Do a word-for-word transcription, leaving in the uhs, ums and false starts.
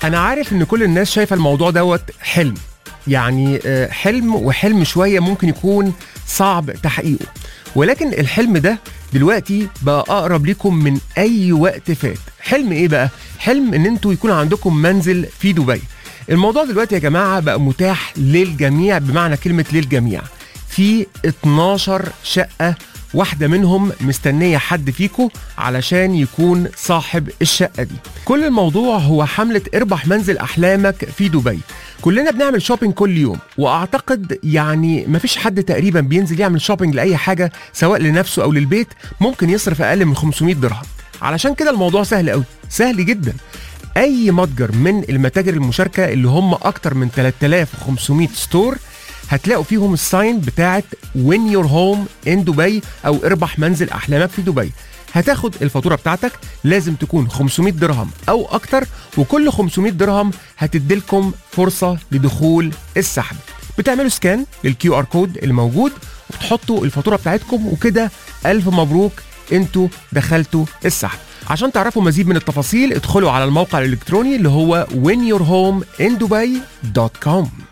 أنا عارف إن كل الناس شايفة الموضوع دوت حلم، يعني حلم وحلم شوية ممكن يكون صعب تحقيقه، ولكن الحلم ده دلوقتي بقى أقرب لكم من أي وقت فات. حلم إيه بقى؟ حلم إن انتوا يكون عندكم منزل في دبي. الموضوع دلوقتي يا جماعة بقى متاح للجميع، بمعنى كلمة للجميع. في اتناشر شقة، واحدة منهم مستنية حد فيكو علشان يكون صاحب الشقة دي. كل الموضوع هو حملة اربح منزل أحلامك في دبي. كلنا بنعمل شوبينج كل يوم، وأعتقد يعني مفيش حد تقريبا بينزل يعمل شوبينج لأي حاجة سواء لنفسه أو للبيت ممكن يصرف أقل من خمسمية درهم. علشان كده الموضوع سهل أوي، سهل جدا. أي متجر من المتاجر المشاركة اللي هم أكتر من تلاتة آلاف وخمسمية ستور هتلاقوا فيهم الساين بتاعت win your home in دبي أو اربح منزل أحلامك في دبي. هتاخد الفاتورة بتاعتك، لازم تكون خمسمية درهم أو أكتر، وكل خمسمية درهم هتديلكم فرصة لدخول السحب. بتعملوا سكان للكيو ار كود الموجود وتحطوا الفاتورة بتاعتكم، وكده ألف مبروك، انتوا دخلتوا السحب. عشان تعرفوا مزيد من التفاصيل ادخلوا على الموقع الإلكتروني اللي هو win your home in dubai دوت كوم.